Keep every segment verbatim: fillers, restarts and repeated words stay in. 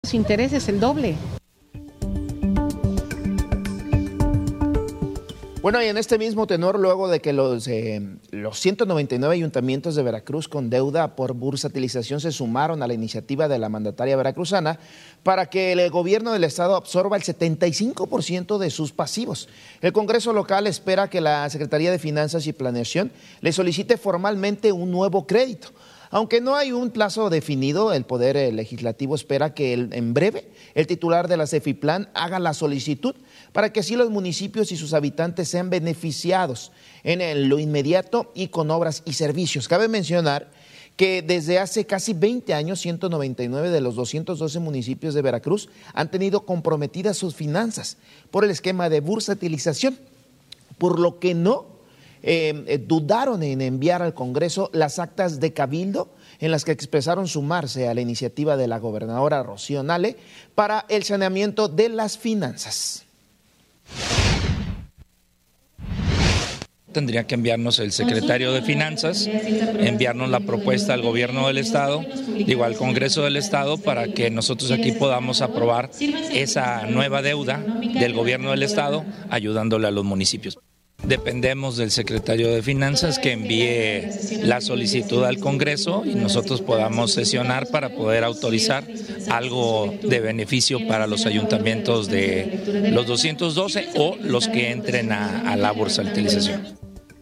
Los intereses el doble. Bueno, y en este mismo tenor, luego de que los, eh, los ciento noventa y nueve ayuntamientos de Veracruz con deuda por bursatilización se sumaron a la iniciativa de la mandataria veracruzana para que el gobierno del estado absorba el setenta y cinco por ciento de sus pasivos. El Congreso local espera que la Secretaría de Finanzas y Planeación le solicite formalmente un nuevo crédito. Aunque no hay un plazo definido, el Poder Legislativo espera que el, en breve el titular de la Cefiplan haga la solicitud para que así los municipios y sus habitantes sean beneficiados en el, lo inmediato y con obras y servicios. Cabe mencionar que desde hace casi veinte años, ciento noventa y nueve de los doscientos doce municipios de Veracruz han tenido comprometidas sus finanzas por el esquema de bursatilización, por lo que no Eh, dudaron en enviar al Congreso las actas de cabildo en las que expresaron sumarse a la iniciativa de la gobernadora Rocío Nale para el saneamiento de las finanzas. Tendría que enviarnos el secretario de Finanzas, enviarnos la propuesta al gobierno del estado, digo al Congreso del estado, para que nosotros aquí podamos aprobar esa nueva deuda del gobierno del estado, ayudándole a los municipios. Dependemos del secretario de Finanzas que envíe la solicitud al Congreso y nosotros podamos sesionar para poder autorizar algo de beneficio para los ayuntamientos de los doscientos doce o los que entren a, a la bursatilización.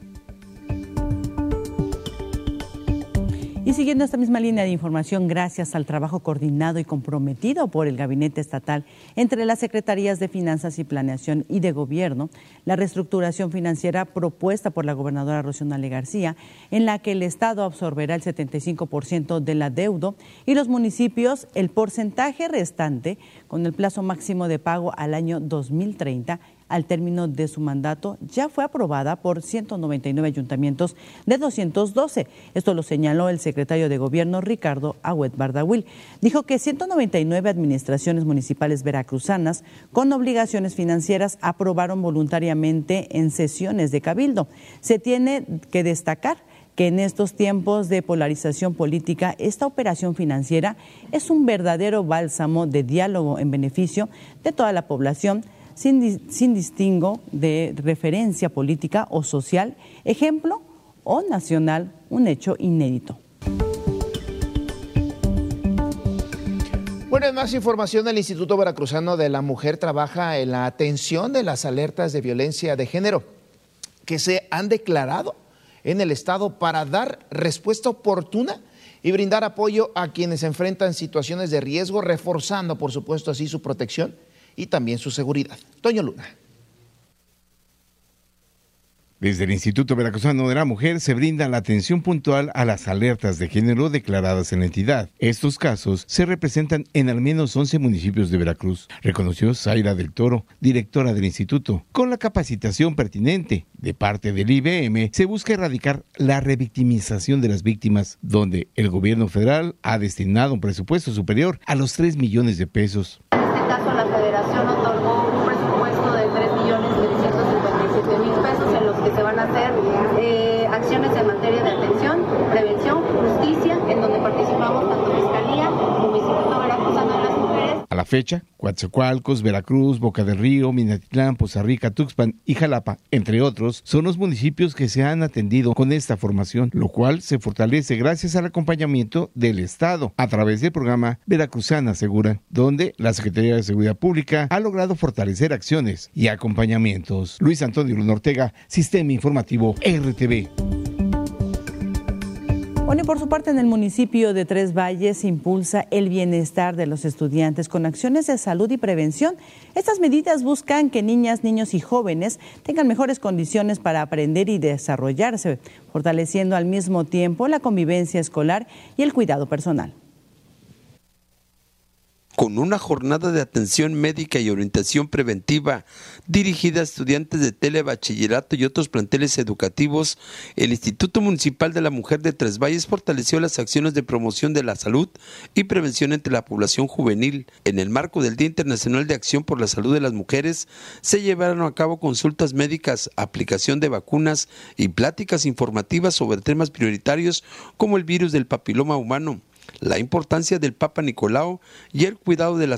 Y siguiendo esta misma línea de información, gracias al trabajo coordinado y comprometido por el Gabinete Estatal entre las Secretarías de Finanzas y Planeación y de Gobierno, la reestructuración financiera propuesta por la gobernadora Rocío Nale García, en la que el Estado absorberá el setenta y cinco por ciento del adeudo y los municipios el porcentaje restante con el plazo máximo de pago al año dos mil treinta, al término de su mandato, ya fue aprobada por ciento noventa y nueve ayuntamientos de doscientos doce. Esto lo señaló el secretario de Gobierno, Ricardo Agüed Bardagüil. Dijo que ciento noventa y nueve administraciones municipales veracruzanas con obligaciones financieras aprobaron voluntariamente en sesiones de cabildo. Se tiene que destacar que en estos tiempos de polarización política, esta operación financiera es un verdadero bálsamo de diálogo en beneficio de toda la población, Sin, sin distingo de referencia política o social, ejemplo o nacional, un hecho inédito. Bueno, en más información, el Instituto Veracruzano de la Mujer trabaja en la atención de las alertas de violencia de género que se han declarado en el estado para dar respuesta oportuna y brindar apoyo a quienes enfrentan situaciones de riesgo, reforzando, por supuesto, así su protección y también su seguridad. Toño Luna. Desde el Instituto Veracruzano de la Mujer se brinda la atención puntual a las alertas de género declaradas en la entidad. Estos casos se representan en al menos once municipios de Veracruz, reconoció Zaira del Toro, directora del instituto. Con la capacitación pertinente de parte del I B M, se busca erradicar la revictimización de las víctimas, donde el gobierno federal ha destinado un presupuesto superior a los tres millones de pesos. En este caso, la Federación otorgó un presupuesto de tres millones setecientos cincuenta y siete mil pesos en los que se van a hacer eh, acciones en materia de atención, prevención, justicia, en donde participamos tanto Fiscalía como Instituto Veracruzano de las Mujeres. A la fecha, Coatzacoalcos, Veracruz, Boca del Río, Minatitlán, Poza Rica, Tuxpan y Jalapa, entre otros, son los municipios que se han atendido con esta formación, lo cual se fortalece gracias al acompañamiento del Estado a través del programa Veracruzana Segura, donde la Secretaría de Seguridad Pública ha logrado fortalecer acciones y acompañamientos. Luis Antonio Luna Ortega, Sistema Informativo R T V. Bueno, y por su parte, en el municipio de Tres Valles se impulsa el bienestar de los estudiantes con acciones de salud y prevención. Estas medidas buscan que niñas, niños y jóvenes tengan mejores condiciones para aprender y desarrollarse, fortaleciendo al mismo tiempo la convivencia escolar y el cuidado personal. Con una jornada de atención médica y orientación preventiva dirigida a estudiantes de telebachillerato y otros planteles educativos, el Instituto Municipal de la Mujer de Tres Valles fortaleció las acciones de promoción de la salud y prevención entre la población juvenil. En el marco del Día Internacional de Acción por la Salud de las Mujeres, se llevaron a cabo consultas médicas, aplicación de vacunas y pláticas informativas sobre temas prioritarios como el virus del papiloma humano. la importancia del Papa Nicolau y el cuidado de la